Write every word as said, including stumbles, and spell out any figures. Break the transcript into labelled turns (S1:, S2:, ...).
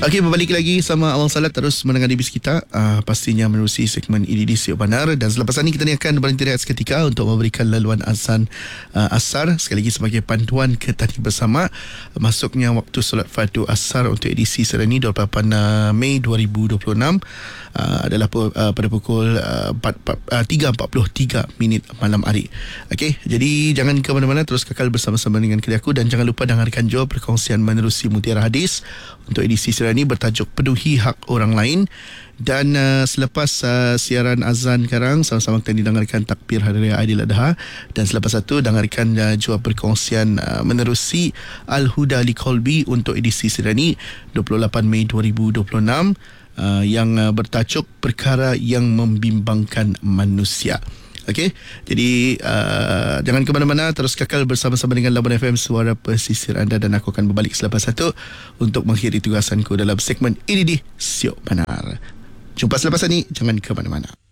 S1: Okey, berbalik lagi sama Awang Salat terus mendengar di bis kita, uh, pastinya menerusi segmen E D D Siok Benar. Dan selepas ini kita ni akan berhenti rehat seketika untuk memberikan laluan azan uh, asar sekali lagi sebagai panduan ke tadi bersama masuknya waktu solat fardu asar untuk edisi Serani dua puluh lapan Mei dua ribu dua puluh enam uh, adalah uh, pada pukul uh, tiga empat puluh tiga minit malam hari. Okey, jadi jangan ke mana-mana, terus kekal bersama-sama dengan kali aku dan jangan lupa dengarkan juga perkongsian menerusi Mutiara Hadis untuk edisi Serani bertajuk Penuhi Hak Orang Lain. Dan uh, selepas uh, siaran azan sekarang, sama-sama kita didengarkan takbir Hari Raya Aidil Adha. Dan selepas itu dengarkan uh, juga perkongsian uh, menerusi Al-Huda Li Qalbi untuk edisi Serani dua puluh lapan Mei dua ribu dua puluh enam uh, yang uh, bertajuk Perkara yang Membimbangkan Manusia. Okey, jadi uh, jangan ke mana-mana, terus kekal bersama-sama dengan Labuan F M, suara pesisir anda, dan aku akan berbalik selepas satu untuk mengakhiri tugasanku dalam segmen E D D Siok Benar. Jumpa selepas ini, jangan ke mana-mana.